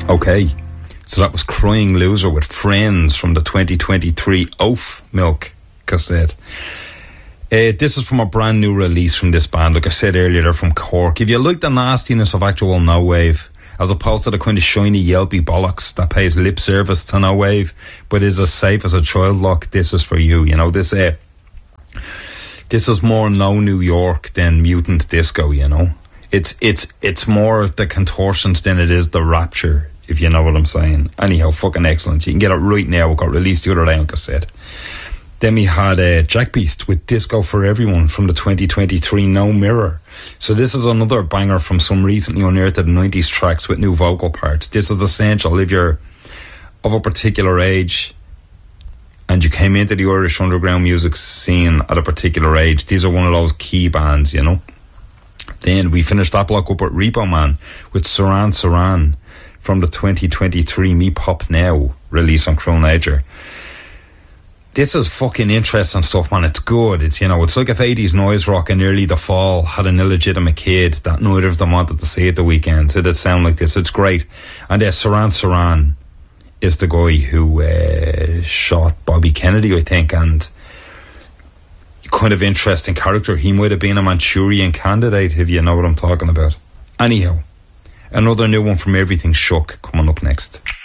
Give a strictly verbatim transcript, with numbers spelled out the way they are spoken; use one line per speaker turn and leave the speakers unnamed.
Okay, so that was Crying Loser with Friends from the twenty twenty-three Oaf Milk cassette. Uh, this is from a brand new release from this band. Like I said earlier, they're from Cork. If you like the nastiness of actual no wave, as opposed to the kind of shiny yelpy bollocks that pays lip service to no wave, but is as safe as a child lock, this is for you. You know, this uh, this is more no New York than Mutant Disco. You know, it's it's it's more the contortions than it is the rapture, if you know what I'm saying. Anyhow, fucking excellent. You can get it right now. It got released the other day on cassette. Then we had uh, Jack Beast with Disco for Everyone from the twenty twenty-three No Mirror. So this is another banger from some recently unearthed nineties tracks with new vocal parts. This is essential if you're of a particular age and you came into the Irish underground music scene at a particular age. These are one of those key bands, you know. Then we finished that block up with Repo Man with Saran Saran from the twenty twenty-three Me Pop Now release on Crown Nature. This is fucking interesting stuff, man. It's good. It's, you know, it's like if eighties noise rock in early the fall had an illegitimate kid that neither of them wanted to see at the weekends. It'd sound like this. It's great. And uh, Saran Saran is the guy who uh, shot Bobby Kennedy, I think, and kind of interesting character. He might have been a Manchurian Candidate, if you know what I'm talking about. Anyhow, another new one from Everything Shook coming up next.